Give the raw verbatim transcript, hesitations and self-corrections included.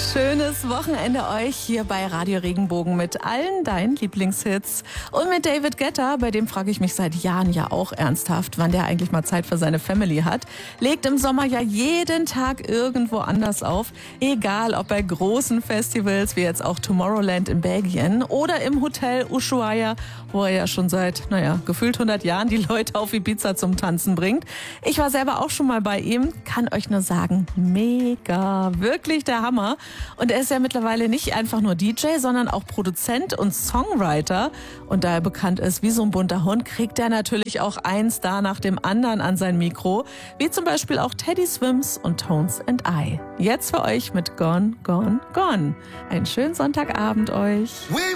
Schönes Wochenende euch hier bei Radio Regenbogen mit allen deinen Lieblingshits. Und mit David Guetta, bei dem frage ich mich seit Jahren ja auch ernsthaft, wann der eigentlich mal Zeit für seine Family hat. Legt im Sommer ja jeden Tag irgendwo anders auf. Egal ob bei großen Festivals wie jetzt auch Tomorrowland in Belgien oder im Hotel Ushuaia, wo er ja schon seit, naja, gefühlt hundert Jahren die Leute auf Ibiza zum Tanzen bringt. Ich war selber auch schon mal bei ihm, kann euch nur sagen, mega, wirklich der Hammer. Und er ist ja mittlerweile nicht einfach nur D J, sondern auch Produzent und Songwriter. Und da er bekannt ist wie so ein bunter Hund, kriegt er natürlich auch einen Star nach dem anderen an sein Mikro, wie zum Beispiel auch Teddy Swims und Tones and I. Jetzt für euch mit Gone, Gone, Gone. Einen schönen Sonntagabend euch. We